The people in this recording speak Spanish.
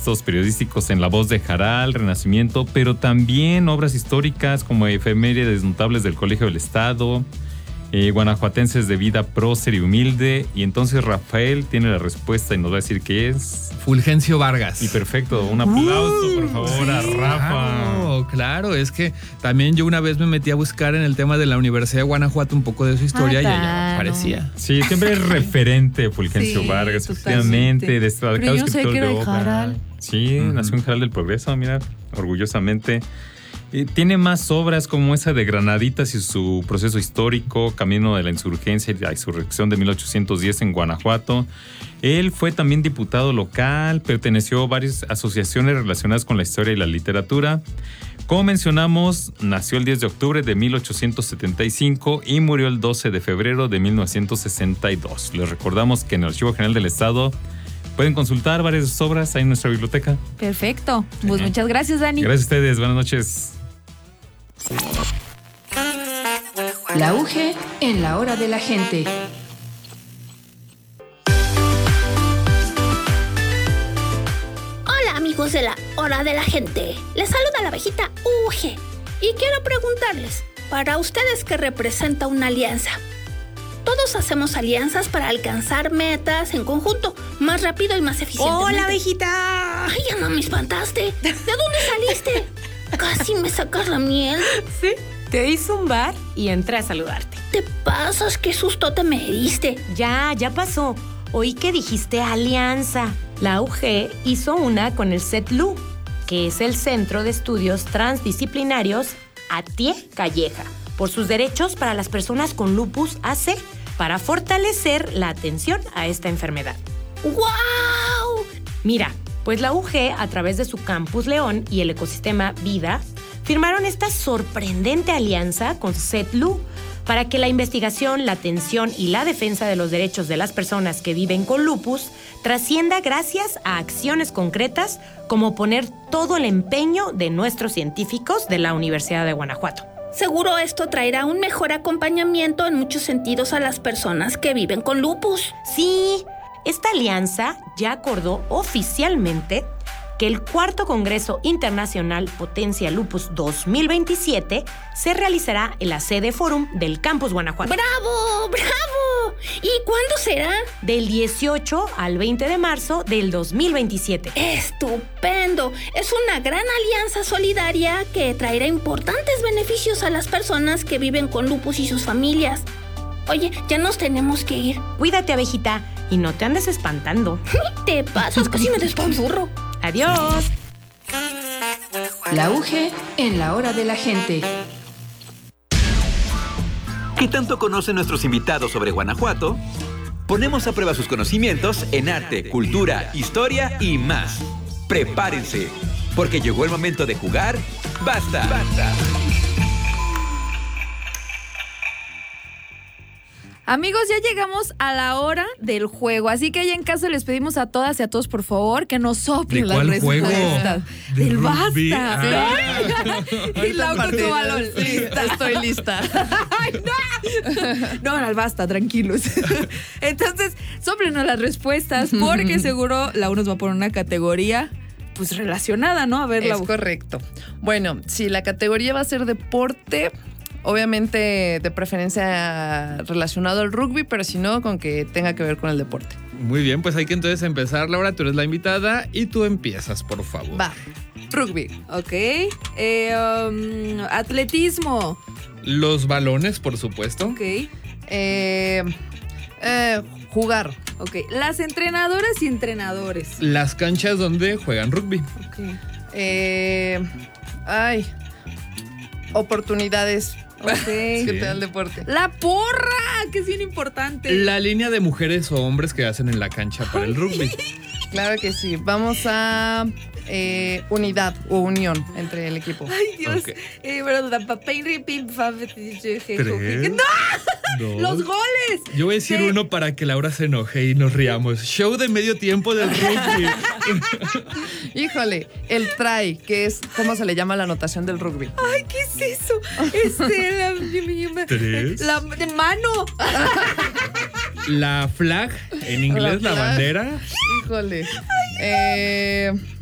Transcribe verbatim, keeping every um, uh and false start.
textos periodísticos en La Voz de Jaral, Renacimiento, pero también obras históricas como Efemérides Notables del Colegio del Estado, eh, Guanajuatenses de Vida Prócer y Humilde. Y entonces Rafael tiene la respuesta y nos va a decir qué es. Fulgencio Vargas. Y perfecto, un aplauso uh, por favor sí, a Rafa. Claro, claro, es que también yo una vez me metí a buscar en el tema de la Universidad de Guanajuato un poco de su historia ah, y allá aparecía. Sí, siempre es referente Fulgencio sí, Vargas, efectivamente, destacado escritor de obra. Sí, uh-huh. Nació en Jaral del Progreso, mira, orgullosamente. Eh, tiene más obras como esa de Granaditas y su proceso histórico, Camino de la Insurgencia y la Insurrección de mil ochocientos diez en Guanajuato. Él fue también diputado local, perteneció a varias asociaciones relacionadas con la historia y la literatura. Como mencionamos, nació el diez de octubre de mil ochocientos setenta y cinco y murió el doce de febrero de mil novecientos sesenta y dos. Les recordamos que en el Archivo General del Estado pueden consultar varias obras ahí en nuestra biblioteca. Perfecto. Pues muchas gracias, Dani. Gracias a ustedes. Buenas noches. La U G en la hora de la gente. Hola amigos de la hora de la gente. Les saluda la abejita U G y quiero preguntarles, para ustedes, ¿qué representa una alianza? Todos hacemos alianzas para alcanzar metas en conjunto, más rápido y más eficientemente. ¡Hola, abejita! ¡Ay, ya no me espantaste! ¿De dónde saliste? Casi me sacas la miel. Sí, te di zumbar y entré a saludarte. ¿Te pasas? ¿Qué susto te me diste? Ya, ya pasó. Oí que dijiste alianza. La U G hizo una con el C E T L U, que es el Centro de Estudios Transdisciplinarios Atie Calleja, por sus derechos para las personas con lupus A C, para fortalecer la atención a esta enfermedad. ¡Guau! Mira, pues la U G, a través de su Campus León y el ecosistema Vida, firmaron esta sorprendente alianza con C E T L U para que la investigación, la atención y la defensa de los derechos de las personas que viven con lupus trascienda gracias a acciones concretas como poner todo el empeño de nuestros científicos de la Universidad de Guanajuato. Seguro esto traerá un mejor acompañamiento en muchos sentidos a las personas que viven con lupus. Sí, esta alianza ya acordó oficialmente que el cuarto Congreso Internacional Potencia Lupus dos mil veintisiete se realizará en la sede Forum del Campus Guanajuato. ¡Bravo! ¡Bravo! ¿Y cuándo será? Del dieciocho al veinte de marzo del dos mil veintisiete. ¡Estupendo! Es una gran alianza solidaria que traerá importantes beneficios a las personas que viven con lupus y sus familias. Oye, ya nos tenemos que ir. Cuídate, abejita, y no te andes espantando. Te pasas, casi me despanzurro. Adiós. La U G en la hora de la gente. ¿Qué tanto conocen nuestros invitados sobre Guanajuato? Ponemos a prueba sus conocimientos en arte, cultura, historia y más. Prepárense, porque llegó el momento de jugar. ¡Basta! ¡Basta! Amigos, ya llegamos a la hora del juego, así que ya en casa les pedimos a todas y a todos, por favor, que nos soplen las respuestas. ¿De Del rugby? basta. Ah. Y Lau con su balón. Lista, estoy lista. Ay, no. No, al basta, tranquilos. Entonces, sóplenos las respuestas, porque seguro Lau nos va a poner una categoría pues relacionada, ¿no? A ver, Es Lau. correcto. Bueno, si la categoría va a ser deporte, obviamente de preferencia relacionado al rugby, pero si no, con que tenga que ver con el deporte. Muy bien, pues hay que entonces empezar, Laura. Tú eres la invitada y tú empiezas, por favor. Va, rugby. Ok. Eh, um, atletismo. Los balones, por supuesto. Ok. Eh, eh, jugar. Ok. Las entrenadoras y entrenadores. Las canchas donde juegan rugby. Ok. Eh, ay, oportunidades. Ok. Que Sí. te da el deporte. La porra, que es bien importante. La línea de mujeres o hombres que hacen en la cancha para el rugby. Claro que sí. Vamos a eh, unidad o unión entre el equipo. Ay, Dios. Ok. Eh, bueno, da papá y ripim, fa- Tres, ¡No! dos. ¡Los goles! Yo voy a decir Sí. uno para que Laura se enoje y nos riamos. Show de medio tiempo del rugby. Híjole, el try, que es cómo se le llama la anotación del rugby. Ay, ¿qué es eso? Este, la, Tres. la de mano. La flag, en inglés, la, La flag. bandera. Híjole. Eh,